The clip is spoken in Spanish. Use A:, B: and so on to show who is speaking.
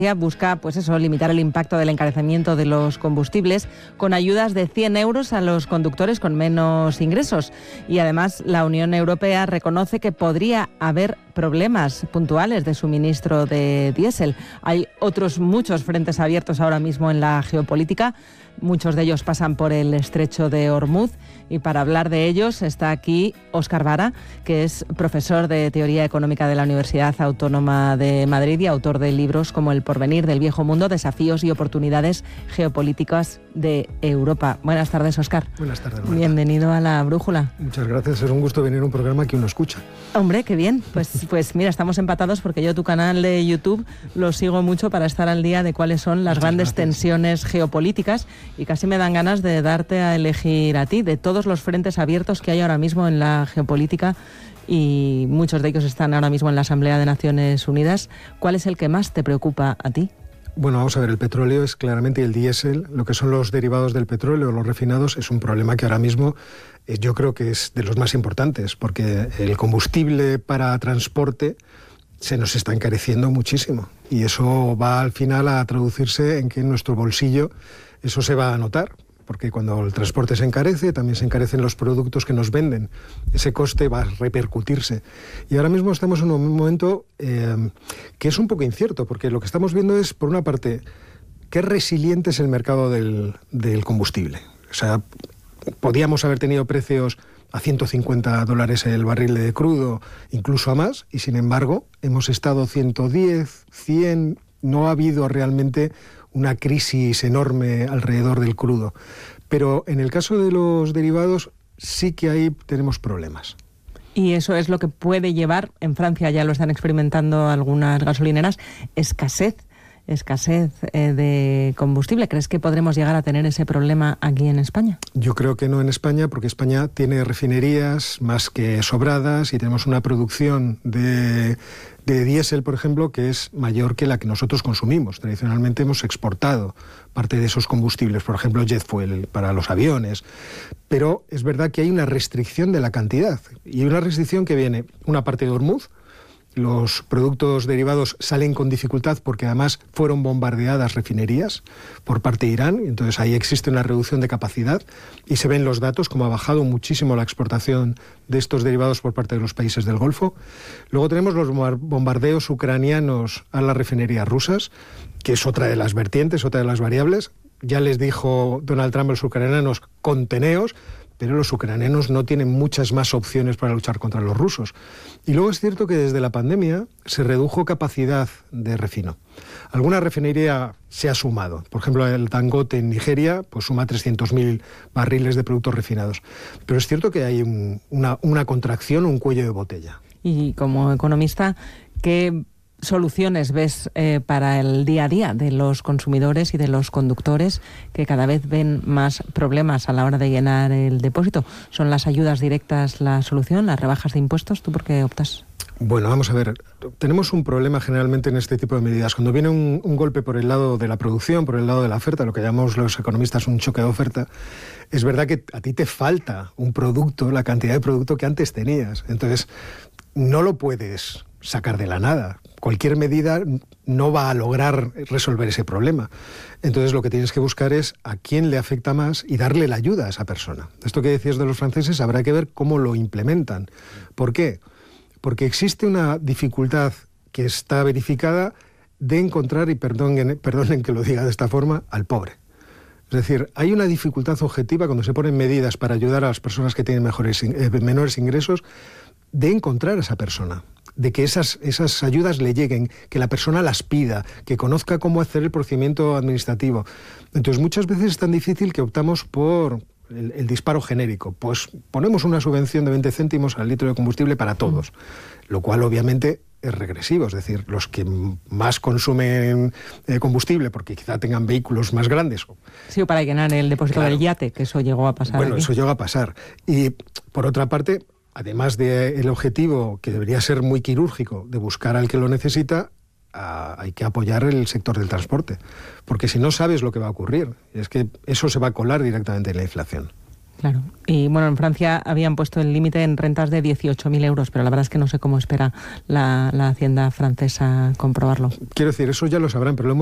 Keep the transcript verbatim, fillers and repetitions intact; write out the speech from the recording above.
A: busca, pues eso, limitar el impacto del encarecimiento de los combustibles con ayudas de cien euros a los conductores con menos ingresos. Y además la Unión Europea reconoce que podría haber problemas puntuales de suministro de diésel. Hay otros muchos frentes abiertos ahora mismo en la geopolítica. Muchos de ellos pasan por el estrecho de Hormuz, y para hablar de ellos está aquí Óscar Vara, que es profesor de Teoría Económica de la Universidad Autónoma de Madrid y autor de libros como El porvenir del viejo mundo, desafíos y oportunidades geopolíticas de Europa. Buenas tardes, Óscar.
B: Buenas tardes, Marta.
A: Bienvenido a La Brújula.
B: Muchas gracias, es un gusto venir a un programa que uno escucha.
A: Hombre, qué bien. Pues, pues mira, estamos empatados porque yo tu canal de YouTube lo sigo mucho para estar al día de cuáles son las
B: Muchas
A: grandes
B: gracias.
A: tensiones geopolíticas, y casi me dan ganas de darte a elegir a ti, de todos los frentes abiertos que hay ahora mismo en la geopolítica, y muchos de ellos están ahora mismo en la Asamblea de Naciones Unidas. ¿Cuál es el que más te preocupa a ti?
B: Bueno, vamos a ver, el petróleo es claramente, y el diésel, lo que son los derivados del petróleo, los refinados, es un problema que ahora mismo eh, yo creo que es de los más importantes, porque el combustible para transporte se nos está encareciendo muchísimo, y eso va al final a traducirse en que en nuestro bolsillo eso se va a notar, porque cuando el transporte se encarece, también se encarecen los productos que nos venden. Ese coste va a repercutirse. Y ahora mismo estamos en un momento eh, que es un poco incierto, porque lo que estamos viendo es, por una parte, qué resiliente es el mercado del, del combustible. O sea, podíamos haber tenido precios a ciento cincuenta dólares el barril de crudo, incluso a más, y sin embargo hemos estado ciento diez, cien, no ha habido realmente una crisis enorme alrededor del crudo. Pero en el caso de los derivados sí que ahí tenemos problemas.
A: Y eso es lo que puede llevar, en Francia ya lo están experimentando algunas gasolineras, escasez, escasez eh, de combustible. ¿Crees que podremos llegar a tener ese problema aquí en España?
B: Yo creo que no en España, porque España tiene refinerías más que sobradas y tenemos una producción de, de diésel, por ejemplo, que es mayor que la que nosotros consumimos. Tradicionalmente hemos exportado parte de esos combustibles, por ejemplo, jet fuel para los aviones. Pero es verdad que hay una restricción de la cantidad, y una restricción que viene una parte de Hormuz. Los productos derivados salen con dificultad porque además fueron bombardeadas refinerías por parte de Irán, entonces ahí existe una reducción de capacidad y se ven los datos como ha bajado muchísimo la exportación de estos derivados por parte de los países del Golfo. Luego tenemos los bombardeos ucranianos a las refinerías rusas, que es otra de las vertientes, otra de las variables. Ya les dijo Donald Trump a los ucranianos, conteneos, pero los ucranianos no tienen muchas más opciones para luchar contra los rusos. Y luego es cierto que desde la pandemia se redujo capacidad de refino. Alguna refinería se ha sumado. Por ejemplo, el Dangote en Nigeria pues suma trescientos mil barriles de productos refinados. Pero es cierto que hay un, una, una contracción, un cuello de botella.
A: Y como economista, ¿qué soluciones ves eh, para el día a día de los consumidores y de los conductores, que cada vez ven más problemas a la hora de llenar el depósito? ¿Son las ayudas directas la solución, las rebajas de impuestos? ¿Tú por qué optas?
B: Bueno, vamos a ver, tenemos un problema generalmente en este tipo de medidas. Cuando viene un, un golpe por el lado de la producción, por el lado de la oferta, lo que llamamos los economistas un choque de oferta, es verdad que a ti te falta un producto, la cantidad de producto que antes tenías. Entonces, no lo puedes sacar de la nada. Cualquier medida no va a lograr resolver ese problema. Entonces lo que tienes que buscar es a quién le afecta más y darle la ayuda a esa persona. Esto que decías de los franceses habrá que ver cómo lo implementan. ¿Por qué? Porque existe una dificultad que está verificada de encontrar, y perdonen, perdonen que lo diga de esta forma, al pobre. Es decir, hay una dificultad objetiva cuando se ponen medidas para ayudar a las personas que tienen mejores, eh, menores ingresos, de encontrar a esa persona, de que esas, esas ayudas le lleguen, que la persona las pida, que conozca cómo hacer el procedimiento administrativo. Entonces, muchas veces es tan difícil que optamos por el, el disparo genérico. Pues ponemos una subvención de veinte céntimos al litro de combustible para todos, lo cual obviamente es regresivo, es decir, los que más consumen eh, combustible, porque quizá tengan vehículos más grandes.
A: Sí, o para llenar el depósito
B: Claro.
A: del yate, que eso llegó a pasar.
B: Bueno,
A: aquí.
B: eso llega a pasar. Y por otra parte, además del objetivo, que debería ser muy quirúrgico, de buscar al que lo necesita, a, hay que apoyar el sector del transporte. Porque si no sabes lo que va a ocurrir, es que eso se va a colar directamente en la inflación.
A: Claro. Y bueno, en Francia habían puesto el límite en rentas de dieciocho mil euros, pero la verdad es que no sé cómo espera la, la Hacienda francesa comprobarlo.
B: Quiero decir, eso ya lo sabrán, pero lo